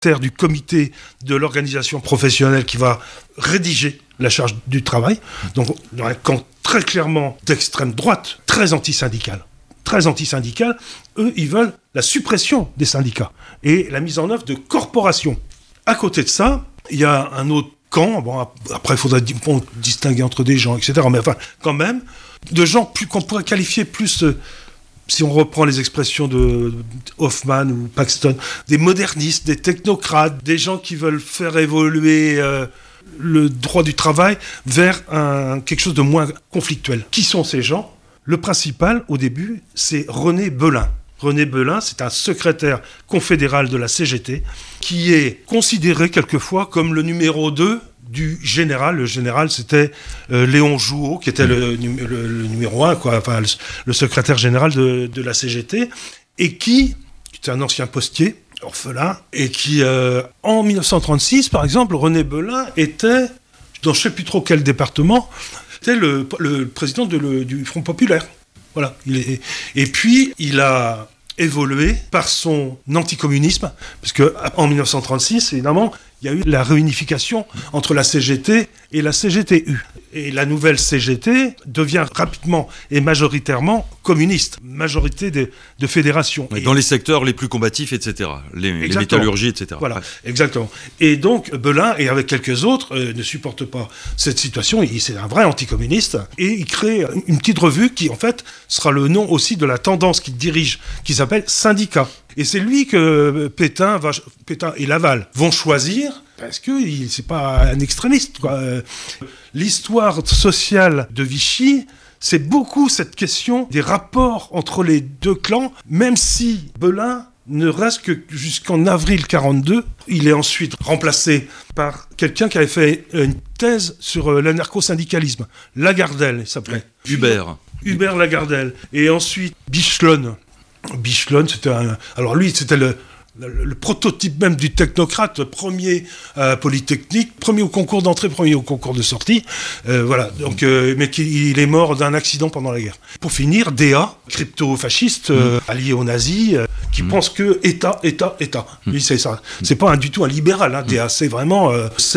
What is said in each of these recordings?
du comité de l'organisation professionnelle qui va rédiger la charge du travail. Donc, dans un camp très clairement d'extrême droite, très anti-syndical. Eux, ils veulent la suppression des syndicats et la mise en œuvre de corporations. À côté de ça, il y a un autre camp, bon, après il faudrait distinguer entre des gens, etc., mais enfin, quand même, de gens qu'on pourrait qualifier plus, si on reprend les expressions de Hoffman ou Paxton, des modernistes, des technocrates, des gens qui veulent faire évoluer le droit du travail vers quelque chose de moins conflictuel. Qui sont ces gens ? Le principal, au début, c'est René Belin. René Belin, c'est un secrétaire confédéral de la CGT qui est considéré quelquefois comme le numéro 2 du général. Le général, c'était Léon Jouot, qui était le numéro 1, quoi, enfin, le secrétaire général de la CGT, et qui était un ancien postier, orphelin, et qui, en 1936, par exemple, René Belin était, dans je ne sais plus trop quel département, c'était le président du Front Populaire. Voilà. Et puis, il a évolué par son anticommunisme, parce qu'en 1936, évidemment, il y a eu la réunification entre la CGT et la CGTU. Et la nouvelle CGT devient rapidement et majoritairement communiste, majorité de fédération. Et dans les secteurs les plus combatifs, etc. Les métallurgies, etc. Voilà, ouais. Exactement. Et donc, Belin, et avec quelques autres, ne supporte pas cette situation. C'est un vrai anticommuniste. Et il crée une petite revue qui, en fait, sera le nom aussi de la tendance qu'il dirige, qui s'appelle Syndicat. Et c'est lui que Pétain et Laval vont choisir, parce que c'est pas un extrémiste, quoi. L'histoire sociale de Vichy, c'est beaucoup cette question des rapports entre les deux clans, même si Belin ne reste que jusqu'en avril 1942. Il est ensuite remplacé par quelqu'un qui avait fait une thèse sur l'anarcho-syndicalisme. Lagardelle, il s'appelait. Hubert Lagardelle. Et ensuite, Bichelon, c'était alors lui, c'était le prototype même du technocrate, premier Polytechnique, premier au concours d'entrée, premier au concours de sortie. Voilà. Donc, mais il est mort d'un accident pendant la guerre. Pour finir, DA, crypto-fasciste, allié aux nazis, qui pense que État. Lui, c'est ça. C'est pas du tout un libéral, hein, DA. C'est vraiment,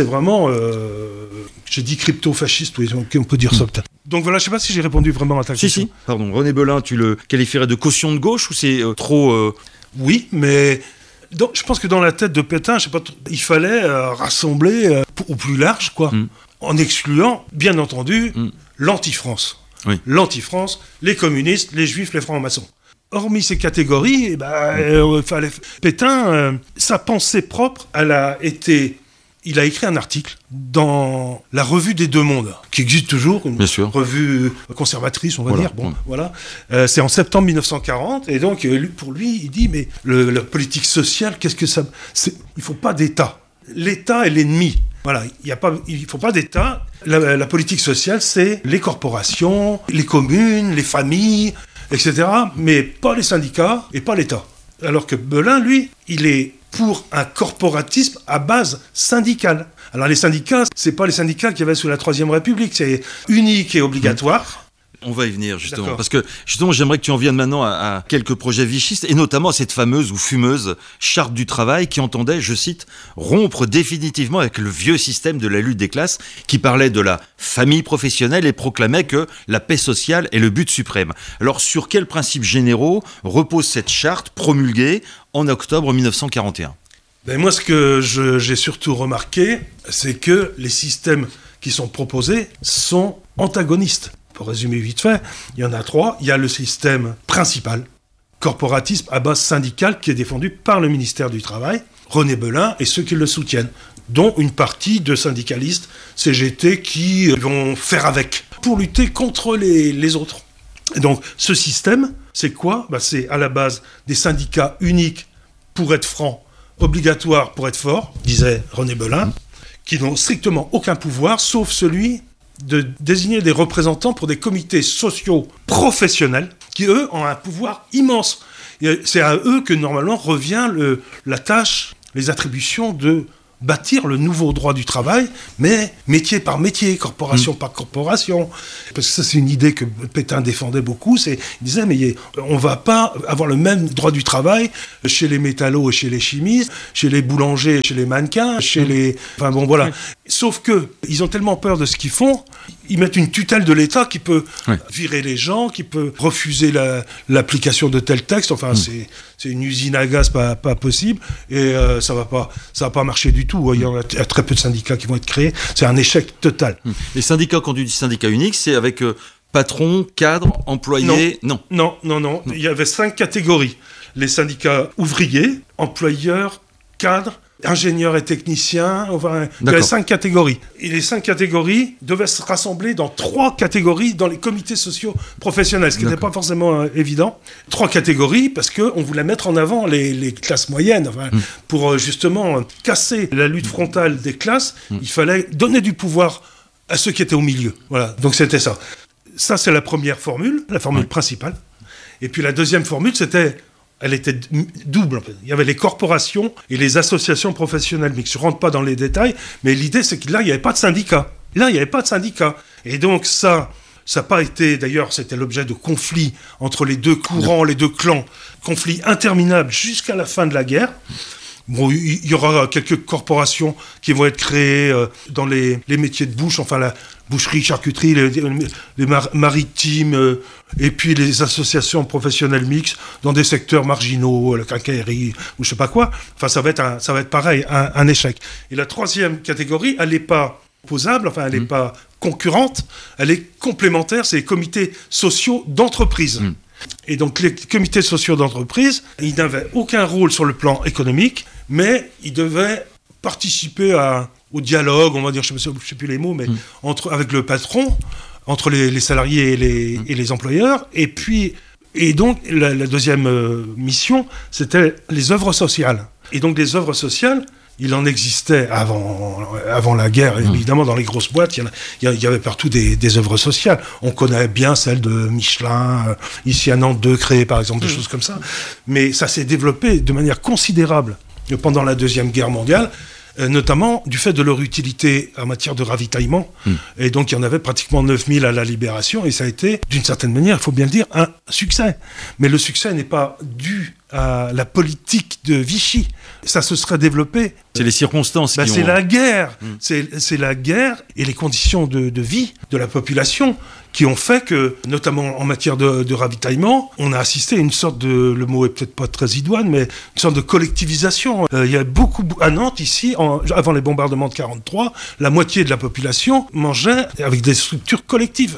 j'ai dit crypto-fasciste, oui, on peut dire ça peut-être. Donc voilà, je sais pas si j'ai répondu vraiment à ta question. Si, pardon. René Belin, tu le qualifierais de caution de gauche ou c'est trop... Oui, mais je pense que dans la tête de Pétain, je sais pas, il fallait rassembler au plus large, quoi, en excluant, bien entendu, l'anti-France. Oui. L'anti-France, les communistes, les juifs, les francs-maçons. Hormis ces catégories, Pétain, sa pensée propre, il a écrit un article dans la revue des Deux Mondes, qui existe toujours, une revue conservatrice, on va dire. Bon, voilà. C'est en septembre 1940, et donc pour lui, il dit, mais la politique sociale, qu'est-ce que ça... Il faut pas d'État. L'État est l'ennemi. Voilà, il faut pas d'État. La politique sociale, c'est les corporations, les communes, les familles, etc., mais pas les syndicats et pas l'État. Alors que Belin, lui, il est pour un corporatisme à base syndicale. Alors les syndicats, c'est pas les syndicats qu'il y avait sous la Troisième République, c'est unique et obligatoire. On va y venir justement, parce que justement j'aimerais que tu en viennes maintenant à quelques projets vichistes, et notamment à cette fameuse ou fumeuse charte du travail qui entendait, je cite, rompre définitivement avec le vieux système de la lutte des classes qui parlait de la famille professionnelle et proclamait que la paix sociale est le but suprême. Alors sur quels principes généraux repose cette charte promulguée en octobre 1941 ? Moi, ce que j'ai surtout remarqué, c'est que les systèmes qui sont proposés sont antagonistes. Pour résumer vite fait, il y en a 3. Il y a le système principal, corporatisme à base syndicale, qui est défendu par le ministère du Travail, René Belin et ceux qui le soutiennent, dont une partie de syndicalistes CGT qui vont faire avec pour lutter contre les autres. Et donc, ce système, c'est quoi ? C'est à la base des syndicats uniques pour être francs, obligatoires pour être forts, disait René Belin, qui n'ont strictement aucun pouvoir, sauf celui de désigner des représentants pour des comités sociaux professionnels qui, eux, ont un pouvoir immense. Et c'est à eux que, normalement, revient la tâche, les attributions de bâtir le nouveau droit du travail, mais métier par métier, corporation par corporation. Parce que ça, c'est une idée que Pétain défendait beaucoup. Il disait, mais on ne va pas avoir le même droit du travail chez les métallos et chez les chimistes, chez les boulangers, chez les mannequins, chez les... Enfin bon, voilà. Sauf qu'ils ont tellement peur de ce qu'ils font, ils mettent une tutelle de l'État qui peut virer les gens, qui peut refuser l'application de tel texte. Enfin, c'est une usine à gaz pas possible. Et ça va pas marcher du tout. Il y a très peu de syndicats qui vont être créés. C'est un échec total. Les syndicats, quand on dit syndicat unique, c'est avec patron, cadre, employé. Non. Il y avait 5 catégories. Les syndicats ouvriers, employeurs, cadres, ingénieurs et techniciens, enfin, il y avait 5 catégories. Et les 5 catégories devaient se rassembler dans 3 catégories dans les comités sociaux professionnels, ce qui n'était pas forcément évident. 3 catégories, parce qu'on voulait mettre en avant les classes moyennes. Enfin, pour justement casser la lutte frontale des classes, il fallait donner du pouvoir à ceux qui étaient au milieu. Voilà, donc c'était ça. Ça, c'est la première formule, la formule principale. Et puis la deuxième formule, elle était double. En fait. Il y avait les corporations et les associations professionnelles mixtes. Je ne rentre pas dans les détails, mais l'idée, c'est que là, il n'y avait pas de syndicat. Et donc ça n'a pas été... D'ailleurs, c'était l'objet de conflits entre les deux courants, les deux clans. Conflits interminables jusqu'à la fin de la guerre. Bon, il y aura quelques corporations qui vont être créées dans les métiers de bouche, enfin la boucherie, charcuterie, les maritimes, et puis les associations professionnelles mixtes dans des secteurs marginaux, la quincaillerie ou je sais pas quoi. Enfin, ça va être pareil, un échec. Et la troisième catégorie, elle n'est pas opposable, enfin, elle n'est pas concurrente, elle est complémentaire, c'est les comités sociaux d'entreprise. Et donc, les comités sociaux d'entreprise, ils n'avaient aucun rôle sur le plan économique, mais ils devaient participer au dialogue, on va dire, je ne sais plus les mots, mais avec le patron, entre les salariés et les employeurs. Et donc, la deuxième mission, c'était les œuvres sociales. Et donc, les œuvres sociales, il en existait avant la guerre, évidemment, dans les grosses boîtes, il y avait partout des œuvres sociales. On connaît bien celle de Michelin, ici à Nantes 2, créée par exemple, des choses comme ça. Mais ça s'est développé de manière considérable pendant la Deuxième Guerre mondiale, notamment du fait de leur utilité en matière de ravitaillement. Et donc, il y en avait pratiquement 9000 à la Libération, et ça a été, d'une certaine manière, il faut bien le dire, un succès. Mais le succès n'est pas dû à la politique de Vichy. Ça se serait développé. C'est les circonstances qui ont... C'est la guerre. C'est la guerre et les conditions de vie de la population qui ont fait que, notamment en matière de ravitaillement, on a assisté à une sorte de, le mot est peut-être pas très idoine, mais une sorte de collectivisation. Il y a beaucoup, à Nantes, ici, avant les bombardements de 1943, la moitié de la population mangeait avec des structures collectives.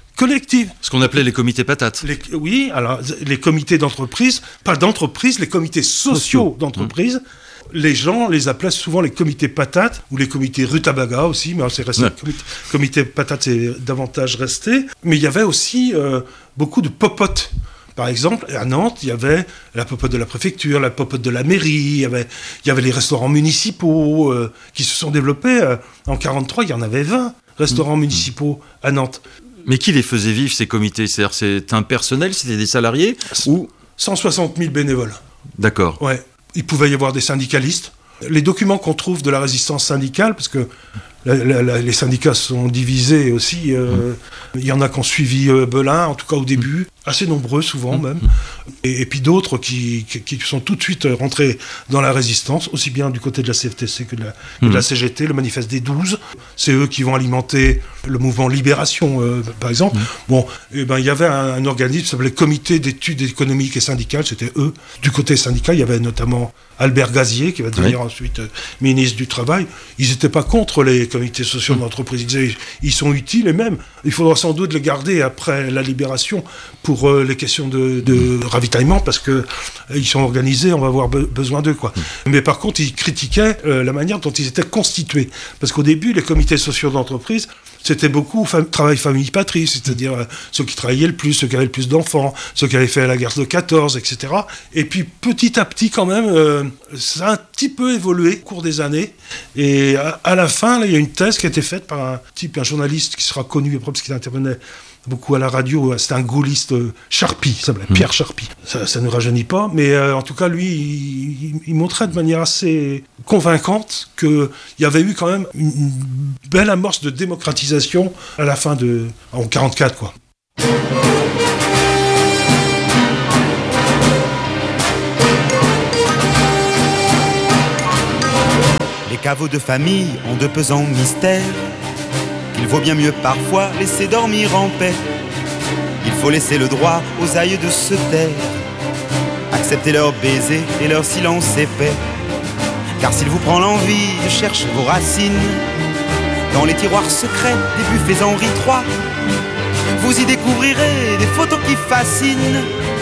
Ce qu'on appelait les comités patates. Oui, alors les comités d'entreprise, pas d'entreprise, les comités sociaux d'entreprise. Les gens les appelaient souvent les comités patates ou les comités rutabaga aussi, mais c'est resté. Comité patates, c'est davantage resté. Mais il y avait aussi beaucoup de popotes. Par exemple, à Nantes, il y avait la popote de la préfecture, la popote de la mairie, il y avait les restaurants municipaux qui se sont développés. En 1943, il y en avait 20 restaurants municipaux à Nantes. Mais qui les faisait vivre, ces comités ? C'est-à-dire, c'est un personnel, c'était des salariés ou 160 000 bénévoles. D'accord. Ouais. Il pouvait y avoir des syndicalistes. Les documents qu'on trouve de la résistance syndicale, parce que les syndicats sont divisés aussi, il y en a qui ont suivi Belin, en tout cas au début, assez nombreux souvent même, et puis d'autres qui sont tout de suite rentrés dans la résistance, aussi bien du côté de la CFTC que de la CGT, le manifeste des 12. C'est eux qui vont alimenter le mouvement Libération, par exemple. Bon, et ben, il y avait un organisme qui s'appelait Comité d'études économiques et syndicales, c'était eux. Du côté syndical, il y avait notamment Albert Gazier, qui va devenir ensuite ministre du Travail. Ils n'étaient pas contre les comités sociaux d'entreprise. Ils disaient ils sont utiles et même, il faudra sans doute les garder après la libération pour les questions de ravitaillement parce qu'ils sont organisés, on va avoir besoin d'eux, quoi. Mais par contre, ils critiquaient la manière dont ils étaient constitués. Parce qu'au début, les comités sociaux d'entreprise, c'était beaucoup travail famille-patrie, c'est-à-dire ceux qui travaillaient le plus, ceux qui avaient le plus d'enfants, ceux qui avaient fait la guerre de 14, etc. Et puis petit à petit quand même, ça a un petit peu évolué au cours des années. Et à la fin, là, il y a une thèse qui a été faite par un journaliste qui sera connu après parce qu'il intervenait beaucoup à la radio. C'était un gaulliste Charpie, ça s'appelait Pierre Charpie. Ça ne rajeunit pas, mais en tout cas, lui, il montrait de manière assez convaincante qu'il y avait eu quand même une belle amorce de démocratisation à la fin en 44, quoi. Les caveaux de famille ont de pesants mystères qu'il vaut bien mieux parfois laisser dormir en paix. Il faut laisser le droit aux aïeux de se taire, accepter leurs baisers et leur silence épais. Car s'il vous prend l'envie de chercher vos racines dans les tiroirs secrets des buffets Henri III, vous y découvrirez des photos qui fascinent